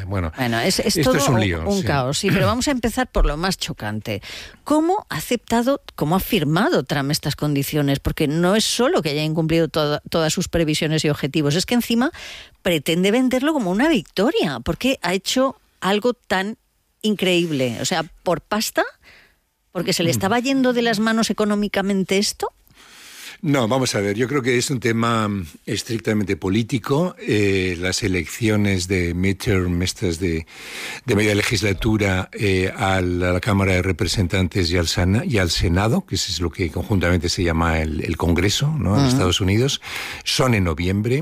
Bueno, es esto todo es un lío. Un caos, sí, pero vamos a empezar por lo más chocante. ¿Cómo ha firmado Trump estas condiciones? Porque no es solo que haya incumplido todas sus previsiones y objetivos, es que encima pretende venderlo como una victoria, porque ha hecho algo tan increíble. O sea, ¿por pasta? ¿Porque se le estaba yendo de las manos económicamente esto? No, vamos a ver, yo creo que es un tema estrictamente político. Las elecciones de midterm, estas de media legislatura, a la Cámara de Representantes y al Senado, que es lo que conjuntamente se llama el Congreso, ¿no? En Estados Unidos, son en noviembre.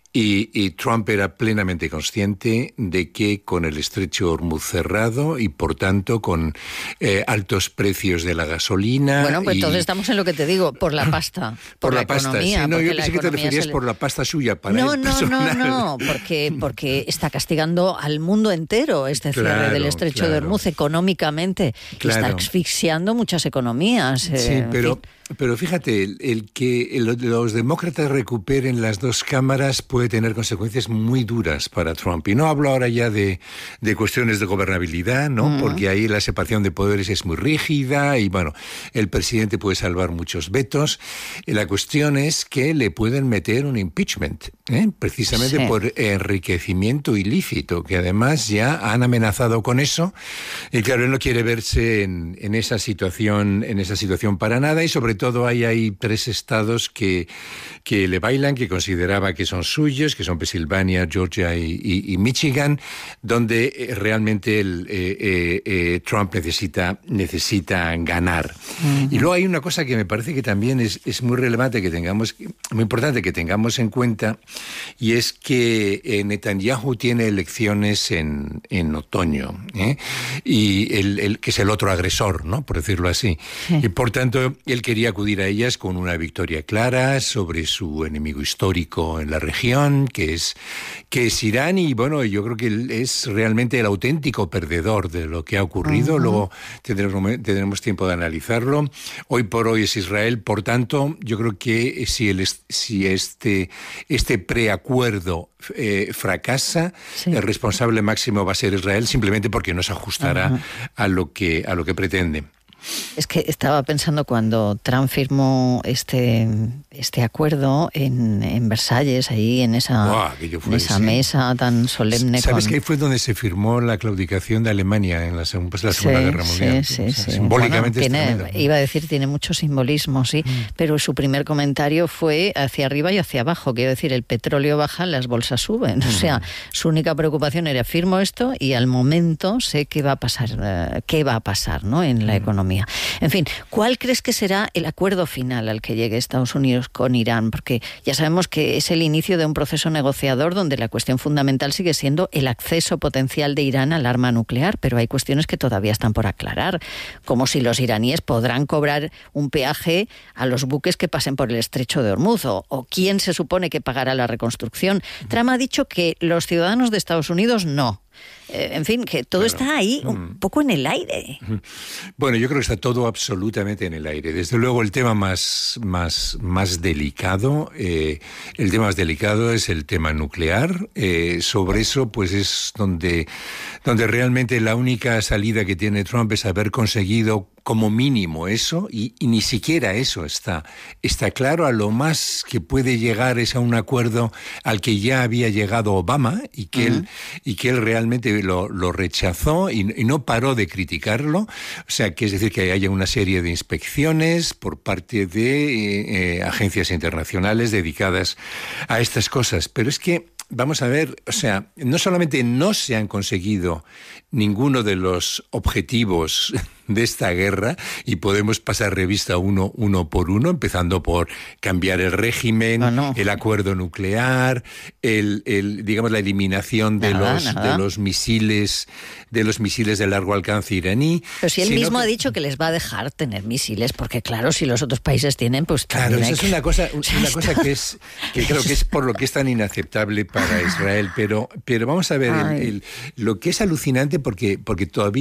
Y Trump era plenamente consciente de que con el estrecho de Hormuz cerrado y, por tanto, con altos precios de la gasolina... Bueno, pues entonces estamos en lo que te digo, por la pasta, por la pasta, economía. sí, no, yo pensé que te referías por la pasta suya para él personal. No, porque está castigando al mundo entero este cierre del estrecho de Hormuz económicamente. Claro. Está asfixiando muchas economías. Sí, pero fíjate, el que los demócratas recuperen las dos cámaras puede tener consecuencias muy duras para Trump. Y no hablo ahora ya de cuestiones de gobernabilidad, ¿no? Porque ahí la separación de poderes es muy rígida y, bueno, el presidente puede salvar muchos vetos. La cuestión es que le pueden meter un impeachment, precisamente por enriquecimiento ilícito, que además ya han amenazado con eso. Y claro, él no quiere verse en esa situación para nada, y sobre todo hay 3 estados que le bailan, que consideraba que son suyos, que son Pensilvania, Georgia y Michigan, donde realmente Trump necesita ganar. Y luego hay una cosa que me parece que también es muy relevante, muy importante que tengamos en cuenta, y es que Netanyahu tiene elecciones en otoño, y que es el otro agresor, ¿no? Por decirlo así. Sí. Y por tanto, él quería acudir a ellas con una victoria clara sobre su enemigo histórico en la región, que es Irán, y bueno, yo creo que él es realmente el auténtico perdedor de lo que ha ocurrido. Luego tendremos tiempo de analizarlo. Hoy por hoy es Israel, por tanto, yo creo que si este preacuerdo fracasa, el responsable máximo va a ser Israel, simplemente porque no se ajustará a lo que pretende. Es que estaba pensando cuando Trump firmó este acuerdo en Versalles, ahí en esa mesa tan solemne. ¿Sabes que ahí fue donde se firmó la claudicación de Alemania en la Segunda Guerra Mundial? Sí. Simbólicamente iba a decir, tiene mucho simbolismo, sí, pero su primer comentario fue hacia arriba y hacia abajo. Quiero decir, el petróleo baja, las bolsas suben. O sea, su única preocupación era: firmo esto y al momento sé qué va a pasar, ¿no? En la economía. En fin, ¿cuál crees que será el acuerdo final al que llegue Estados Unidos con Irán? Porque ya sabemos que es el inicio de un proceso negociador donde la cuestión fundamental sigue siendo el acceso potencial de Irán al arma nuclear, pero hay cuestiones que todavía están por aclarar, como si los iraníes podrán cobrar un peaje a los buques que pasen por el estrecho de Hormuz, o quién se supone que pagará la reconstrucción. Trump ha dicho que los ciudadanos de Estados Unidos no. En fin, que todo está ahí un poco en el aire. Bueno, yo creo que está todo absolutamente en el aire. Desde luego el tema más delicado, es el tema nuclear. Sobre eso, pues es donde realmente la única salida que tiene Trump es haber conseguido como mínimo eso, y ni siquiera eso está claro. A lo más que puede llegar es a un acuerdo al que ya había llegado Obama y que él realmente lo rechazó y no paró de criticarlo. O sea, que es decir, que haya una serie de inspecciones por parte de agencias internacionales dedicadas a estas cosas. Pero es que, vamos a ver, o sea, no solamente no se han conseguido ninguno de los objetivos de esta guerra, y podemos pasar revista uno por uno, empezando por cambiar el régimen, el acuerdo nuclear, digamos la eliminación de los misiles de largo alcance iraní. Pero si él mismo ha dicho que les va a dejar tener misiles, porque claro, si los otros países tienen, pues claro, eso es una cosa que creo que es por lo que es tan inaceptable para Israel, pero vamos a ver lo que es alucinante, porque todavía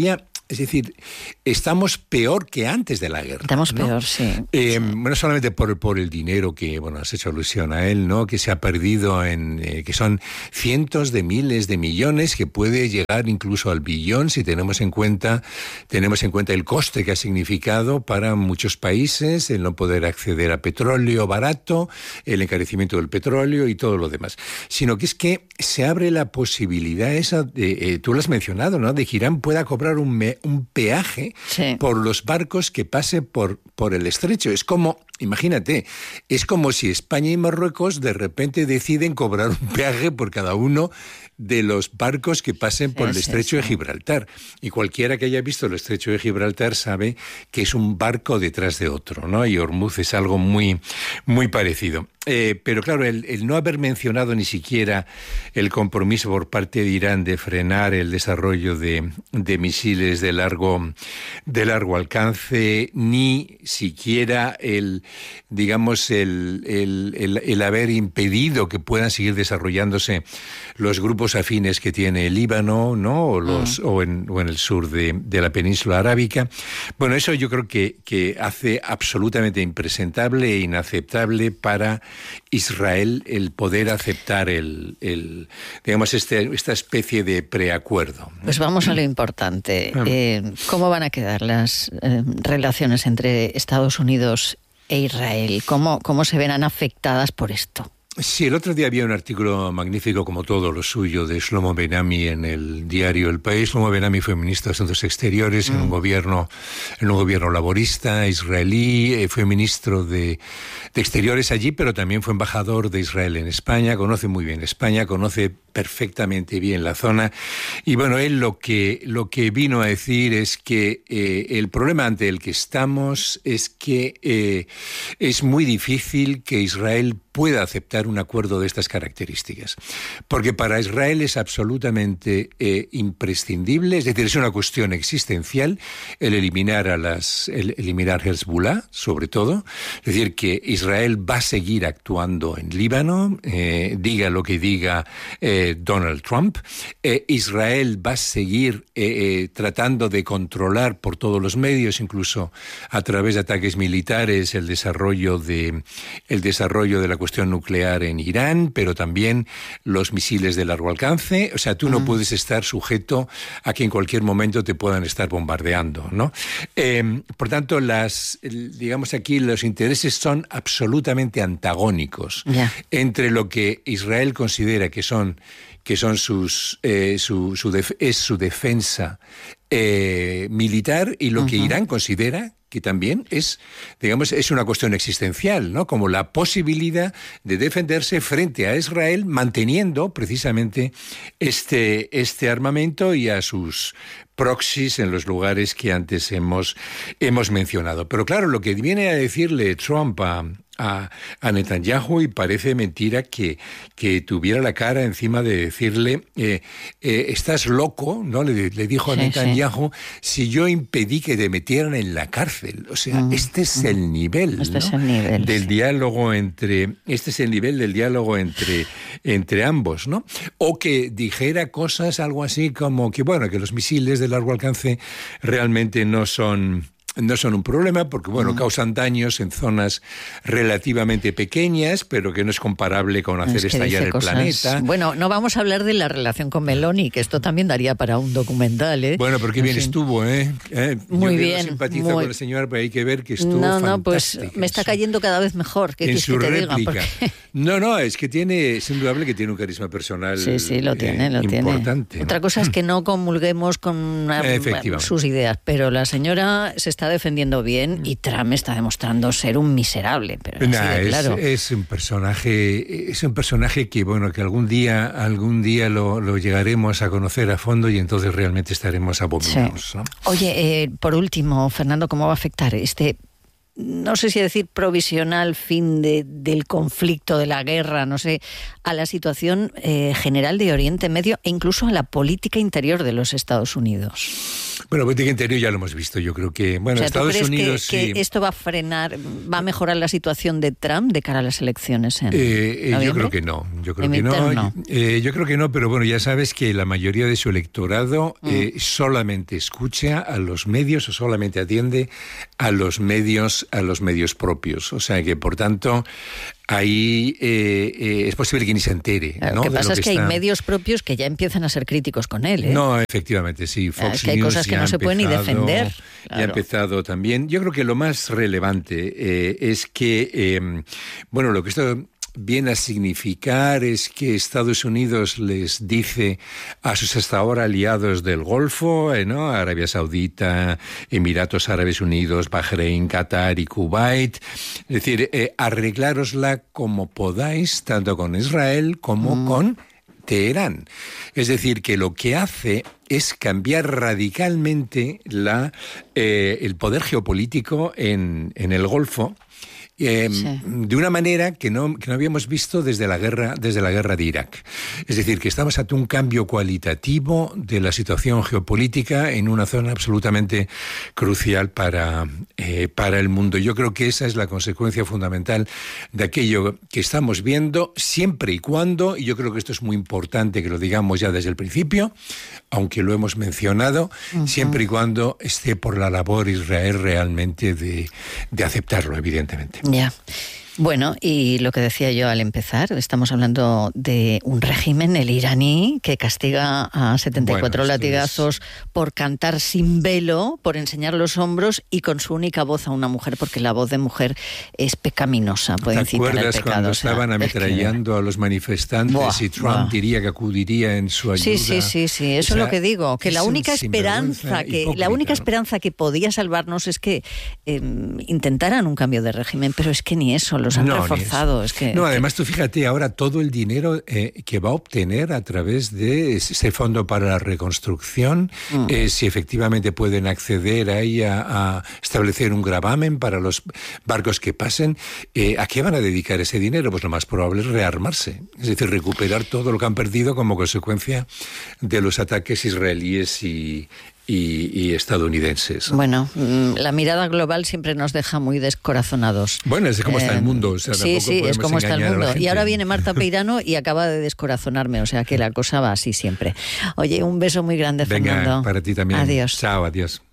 Es decir, estamos peor que antes de la guerra. Estamos peor, sí. No solamente por el dinero que, has hecho alusión a él, ¿no? Que se ha perdido que son cientos de miles de millones, que puede llegar incluso al billón si tenemos en cuenta el coste que ha significado para muchos países el no poder acceder a petróleo barato, el encarecimiento del petróleo y todo lo demás. Sino que es que se abre la posibilidad esa, tú lo has mencionado, ¿no? De que Irán pueda cobrar un peaje por los barcos que pasen por el estrecho. Es como, imagínate, es como si España y Marruecos de repente deciden cobrar un peaje por cada uno de los barcos que pasen por el estrecho de Gibraltar. Y cualquiera que haya visto el estrecho de Gibraltar sabe que es un barco detrás de otro, ¿no? Y Hormuz es algo muy, muy parecido. Pero claro, el no haber mencionado ni siquiera el compromiso por parte de Irán de frenar el desarrollo de misiles de largo alcance, ni siquiera el haber impedido que puedan seguir desarrollándose los grupos afines que tiene el Líbano, ¿no? O en el sur de la península arábica. Bueno, eso yo creo que hace absolutamente impresentable e inaceptable para Israel el poder aceptar esta especie de preacuerdo. Pues vamos a lo importante. ¿Cómo van a quedar las relaciones entre Estados Unidos e Israel? ¿Cómo se verán afectadas por esto? Sí, el otro día había un artículo magnífico, como todo lo suyo, de Shlomo Ben-Ami en el diario El País. Shlomo Ben-Ami fue ministro de Asuntos Exteriores en un gobierno laborista israelí, fue ministro de Exteriores allí, pero también fue embajador de Israel en España, conoce muy bien España, conoce perfectamente bien la zona. Y bueno, él lo que vino a decir es que el problema ante el que estamos es que es muy difícil que Israel pueda aceptar un acuerdo de estas características. Porque para Israel es absolutamente imprescindible, es decir, es una cuestión existencial el eliminar Hezbollah, sobre todo. Es decir, que Israel va a seguir actuando en Líbano, diga lo que diga Donald Trump. Israel va a seguir tratando de controlar por todos los medios, incluso a través de ataques militares, el desarrollo de la cuestión nuclear en Irán, pero también los misiles de largo alcance. O sea, tú no puedes estar sujeto a que en cualquier momento te puedan estar bombardeando, ¿no? Por tanto, aquí los intereses son absolutamente antagónicos entre lo que Israel considera que son su defensa militar y lo que Irán considera que también es una cuestión existencial, ¿no? Como la posibilidad de defenderse frente a Israel manteniendo precisamente este armamento y a sus proxies en los lugares que antes hemos mencionado. Pero claro, lo que viene a decirle Trump a Netanyahu, y parece mentira que tuviera la cara encima de decirle estás loco, ¿no? Le dijo a Netanyahu, si yo impedí que te metieran en la cárcel. O sea, este es el nivel, del diálogo entre ambos, ¿no? O que dijera cosas algo así como que los misiles de largo alcance realmente no son un problema porque, causan daños en zonas relativamente pequeñas, pero que no es comparable con hacer estallar el planeta. Bueno, no vamos a hablar de la relación con Meloni, que esto también daría para un documental, ¿eh? Bueno, pero qué bien estuvo, ¿eh? Muy bien. Yo simpatizo con la señora, pero hay que ver que estuvo fantástica. Pues me está cayendo cada vez mejor. ¿Qué quieres que te diga? Porque... No, es que es indudable que tiene un carisma personal lo tiene. Importante. Otra cosa es que no comulguemos con sus ideas, pero la señora se está defendiendo bien y Trump está demostrando ser un miserable, pero claro. Es un personaje que que algún día lo llegaremos a conocer a fondo y entonces realmente estaremos abominados, ¿no? Oye, por último, Fernando, ¿cómo va a afectar no sé si decir provisional fin del conflicto, de la guerra, no sé, a la situación general de Oriente Medio e incluso a la política interior de los Estados Unidos? Bueno, política interior ya lo hemos visto. Yo creo que, bueno, O sea, Estados ¿tú crees Unidos... que esto va a frenar, va a mejorar la situación de Trump de cara a las elecciones en noviembre? Yo creo que no. Yo creo que Interno. no. Yo creo que no, pero bueno, ya sabes que la mayoría de su electorado solamente escucha a los medios o solamente atiende a los medios propios. O sea que, por tanto, ahí es posible que ni se entere. Lo que pasa es que hay medios propios que ya empiezan a ser críticos con él. No, efectivamente, sí. Fox es que hay News cosas que no se pueden ni defender. Ya ha empezado también. Yo creo que lo más relevante es que, bueno, lo que esto viene a significar es que Estados Unidos les dice a sus hasta ahora aliados del Golfo, ¿no? Arabia Saudita, Emiratos Árabes Unidos, Bahrein, Qatar y Kuwait, es decir, arreglárosla como podáis, tanto con Israel como con Teherán. Es decir, que lo que hace es cambiar radicalmente el poder geopolítico en el Golfo, de una manera que no habíamos visto desde la guerra de Irak. Es decir, que estamos ante un cambio cualitativo de la situación geopolítica en una zona absolutamente crucial para el mundo. Yo creo que esa es la consecuencia fundamental de aquello que estamos viendo, siempre y cuando, y yo creo que esto es muy importante que lo digamos ya desde el principio, aunque lo hemos mencionado, siempre y cuando esté por la labor Israel realmente de aceptarlo, evidentemente. Ya. Bueno, y lo que decía yo al empezar, estamos hablando de un régimen, el iraní, que castiga a 74 latigazos por cantar sin velo, por enseñar los hombros y con su única voz a una mujer, porque la voz de mujer es pecaminosa, puede incitar al pecado. ¿Te acuerdas cuando estaban ametrallando a los manifestantes y Trump diría que acudiría en su ayuda? Sí, eso es lo que digo, que la única esperanza que podía salvarnos es que intentaran un cambio de régimen, pero es que ni eso, los han reforzado. Además, tú fíjate ahora todo el dinero que va a obtener a través de ese fondo para la reconstrucción, si efectivamente pueden acceder ahí a establecer un gravamen para los barcos que pasen, ¿a qué van a dedicar ese dinero? Pues lo más probable es rearmarse, es decir, recuperar todo lo que han perdido como consecuencia de los ataques israelíes y estadounidenses. Bueno, la mirada global siempre nos deja muy descorazonados. Bueno, es como está el mundo. O sea, sí, es como está el mundo. Y ahora viene Marta Peirano y acaba de descorazonarme, o sea que la cosa va así siempre. Oye, un beso muy grande, Fernando. Venga, para ti también. Adiós. Chao, adiós.